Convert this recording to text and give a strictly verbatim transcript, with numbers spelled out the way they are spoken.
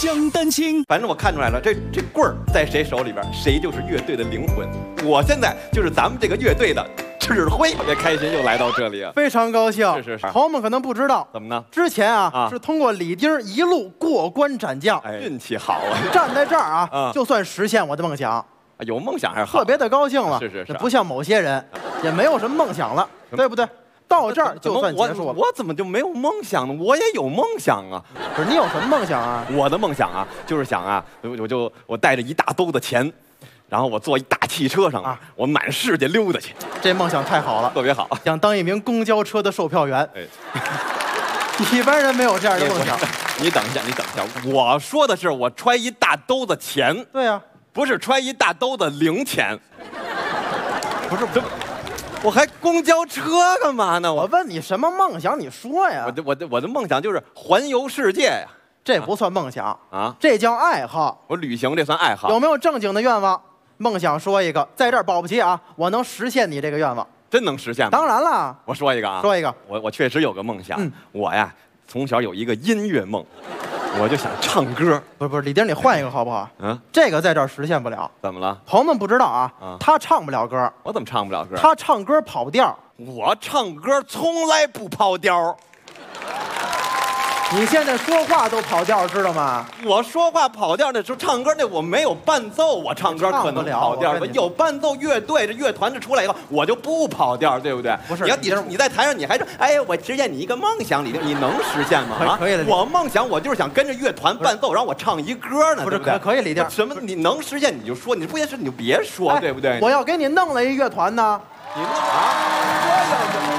镶丹青。 反正我看出来了，这这棍儿在谁手里边，谁就是乐队的灵魂。我现在就是咱们这个乐队的指挥，特别开心又来到这里啊， 非常高兴。 是是是， 朋友们可能不知道， 怎么呢？ 之前啊， 啊是通过李丁一路过关斩将， 哎，运气好啊， 站在这儿啊， 啊就算实现我的梦想。 有梦想还是好， 特别的高兴了。 是是是， 不像某些人，也没有什么梦想了，对不对？到这儿就算结束了。 我怎么就没有梦想呢？我也有梦想啊！ 不是你有什么梦想啊？ 我的梦想啊，就是想啊，我我就我带着一大兜子钱，然后我坐一大汽车上啊，我满世界溜达去。 这梦想太好了， 特别好， 想当一名公交车的售票员。 哎， 一般人没有这样的梦想。 你等一下，你等一下，我说的是我揣一大兜子钱。 对呀、啊。 不是揣一大兜子零钱， 不是，这我还公交车干嘛呢？ 我问你什么梦想，你说呀。 我的我的我的梦想就是环游世界呀。 这不算梦想啊， 这叫爱好。 我旅行这算爱好。 有没有正经的愿望？梦想说一个，在这儿保不齐啊，我能实现你这个愿望。 真能实现吗？ 当然了。 我说一个啊， 说一个。 我我确实有个梦想， 嗯、 我呀从小有一个音乐梦。我就想唱歌， 不是不是，李丁，你换一个好不好？ 嗯， 这个在这儿实现不了。 怎么了？ 朋友们不知道啊， 啊他唱不了歌。 我怎么唱不了歌？ 他唱歌跑调。 我唱歌从来不跑调。 你现在说话都跑调，知道吗？ 我说话跑调那时候，唱歌那我没有伴奏，我唱歌可能跑调。我有伴奏乐队，这乐团这出来以后，我就不跑调，对不对？ 不是， 你要你你在台上，你还说，哎呀，我实现你一个梦想，你你能实现吗？ 啊，可以了。 我梦想我就是想跟着乐团伴奏，然后我唱一歌呢， 不是对不对？ 可以，李丁。 什么你能实现你就说，你不现实你就别说，对不对？ 我要给你弄了一乐团呢。 你弄啊？